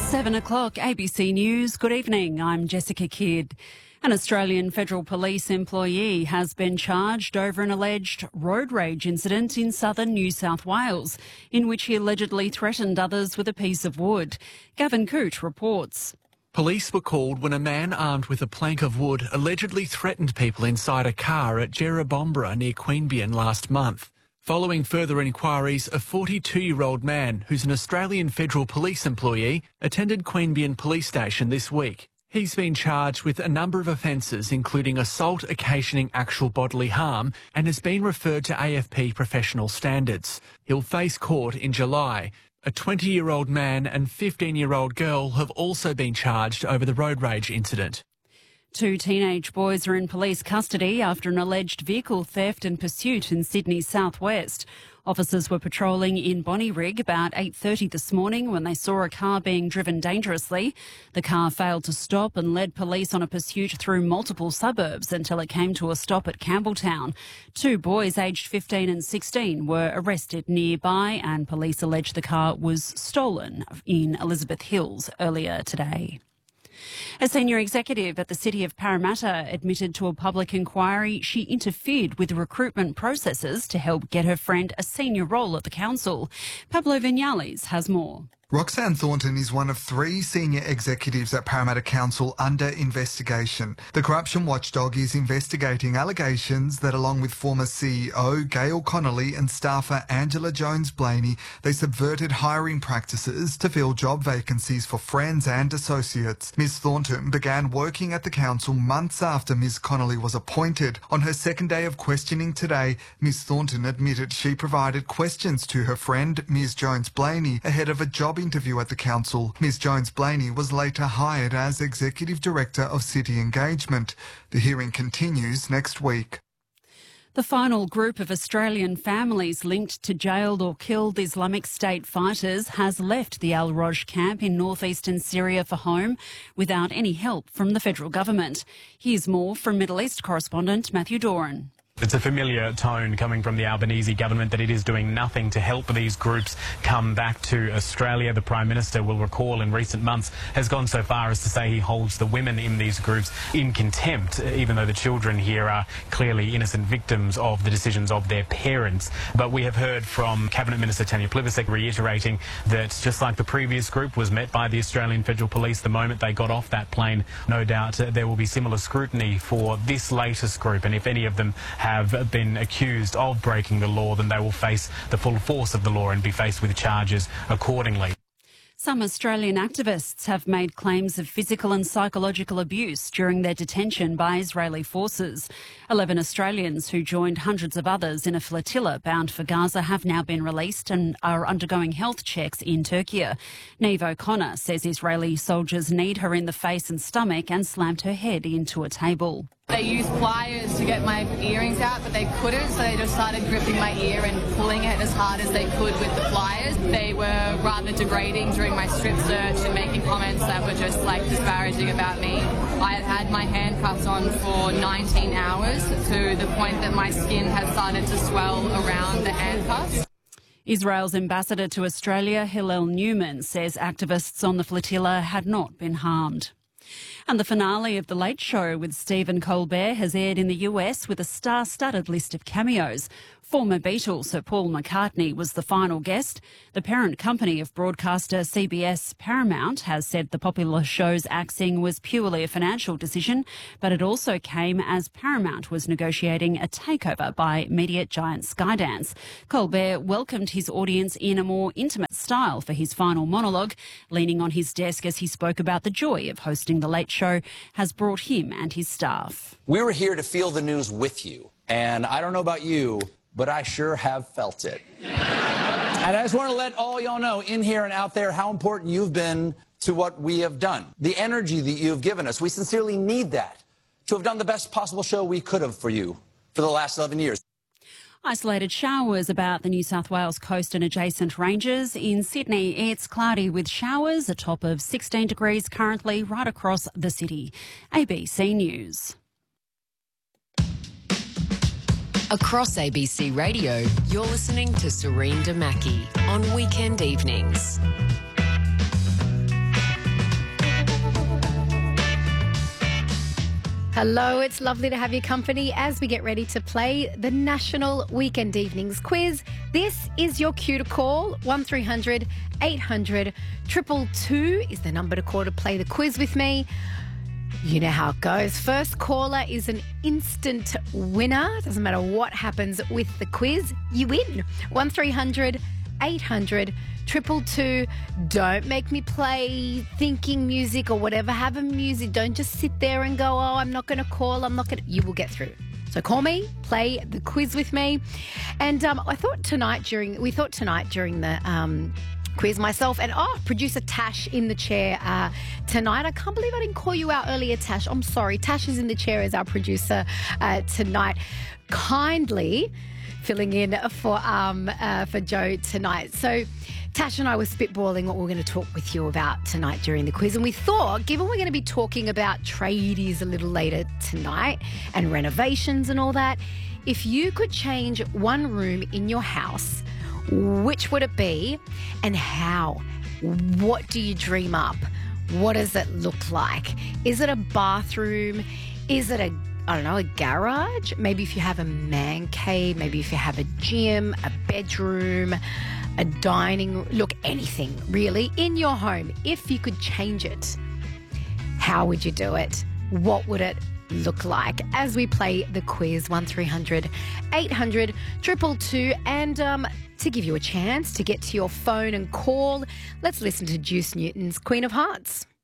7 o'clock, ABC News. Good evening, I'm Jessica Kidd. An Australian Federal Police employee has been charged over an alleged road rage incident in southern New South Wales, in which he allegedly threatened others with a piece of wood. Gavin Coote reports. Police were called when a man armed with a plank of wood allegedly threatened people inside a car at Jerrabombra near Queanbeyan last month. Following further inquiries, a 42-year-old man who's an Australian Federal Police employee attended Queanbeyan Police Station this week. He's been charged with a number of offences, including assault occasioning actual bodily harm, and has been referred to AFP professional standards. He'll face court in July. A 20-year-old man and 15-year-old girl have also been charged over the road rage incident. 2 teenage boys are in police custody after an alleged vehicle theft and pursuit in Sydney's southwest. Officers were patrolling in Bonnyrigg about 8:30 this morning when they saw a car being driven dangerously. The car failed to stop and led police on a pursuit through multiple suburbs until it came to a stop at Campbelltown. 2 boys aged 15 and 16 were arrested nearby, and police allege the car was stolen in Elizabeth Hills earlier today. A senior executive at the City of Parramatta admitted to a public inquiry she interfered with recruitment processes to help get her friend a senior role at the council. Pablo Vinales has more. Roxanne Thornton is one of 3 senior executives at Parramatta Council under investigation. The corruption watchdog is investigating allegations that, along with former CEO Gail Connolly and staffer Angela Jones-Blaney, they subverted hiring practices to fill job vacancies for friends and associates. Ms Thornton began working at the council months after Ms Connolly was appointed. On her second day of questioning today, Ms Thornton admitted she provided questions to her friend Ms Jones-Blaney ahead of a job interview at the council. Ms Jones-Blaney was later hired as Executive Director of City Engagement. The hearing continues next week. The final group of Australian families linked to jailed or killed Islamic State fighters has left the Al-Roj camp in northeastern Syria for home without any help from the federal government. Here's more from Middle East correspondent Matthew Doran. It's a familiar tone coming from the Albanese government that it is doing nothing to help these groups come back to Australia. The Prime Minister, will recall, in recent months has gone so far as to say he holds the women in these groups in contempt, even though the children here are clearly innocent victims of the decisions of their parents. But we have heard from Cabinet Minister Tanya Plibersek reiterating that just like the previous group was met by the Australian Federal Police the moment they got off that plane, no doubt there will be similar scrutiny for this latest group, and if any of them have been accused of breaking the law, then they will face the full force of the law and be faced with charges accordingly. Some Australian activists have made claims of physical and psychological abuse during their detention by Israeli forces. 11 Australians who joined hundreds of others in a flotilla bound for Gaza have now been released and are undergoing health checks in Turkey. Neve O'Connor says Israeli soldiers kneed her in the face and stomach and slammed her head into a table. They used pliers to get my earrings out, but they couldn't, so they just started gripping my ear and pulling it as hard as they could with the pliers. They were rather degrading during my strip search and making comments that were just disparaging about me. I had had my handcuffs on for 19 hours to the point that my skin had started to swell around the handcuffs. Israel's ambassador to Australia, Hillel Newman, says activists on the flotilla had not been harmed. And the finale of The Late Show with Stephen Colbert has aired in the US with a star-studded list of cameos. Former Beatle Sir Paul McCartney was the final guest. The parent company of broadcaster CBS Paramount has said the popular show's axing was purely a financial decision, but it also came as Paramount was negotiating a takeover by media giant Skydance. Colbert welcomed his audience in a more intimate style for his final monologue, leaning on his desk as he spoke about the joy of hosting The Late Show has brought him and his staff. We were here to feel the news with you, and I don't know about you, but I sure have felt it. And I just want to let all y'all know in here and out there how important you've been to what we have done. The energy that you've given us, we sincerely need that to have done the best possible show we could have for you for the last 11 years. Isolated showers about the New South Wales coast and adjacent ranges. In Sydney, it's cloudy with showers, a top of 16 degrees currently right across the city. ABC News. Across ABC Radio, you're listening to Serene Damaki on weekend evenings. Hello, it's lovely to have your company as we get ready to play the National Weekend Evenings Quiz. This is your cue to call. 1300 800 222 is the number to call to play the quiz with me. You know how it goes. First caller is an instant winner. Doesn't matter what happens with the quiz, you win. 1300 800 222. Don't make me play thinking music or whatever. Have a music. Don't just sit there and go, oh, I'm not going to call. You will get through. So call me, play the quiz with me. And we thought tonight during the quiz, myself and producer Tash in the chair tonight. I can't believe I didn't call you out earlier, Tash. I'm sorry. Tash is in the chair as our producer tonight, kindly filling in for Joe tonight. So Tash and I were spitballing what we're going to talk with you about tonight during the quiz, and we thought, given we're going to be talking about tradies a little later tonight and renovations and all that, if you could change one room in your house, which would it be and how? What do you dream up? What does it look like? Is it a bathroom? Is it a garage? Maybe if you have a man cave, maybe if you have a gym, a bedroom, a dining room, look, anything really in your home. If you could change it, how would you do it? What would it look like? As we play the quiz, 1300 800 222, and to give you a chance to get to your phone and call, let's listen to Juice Newton's Queen of Hearts.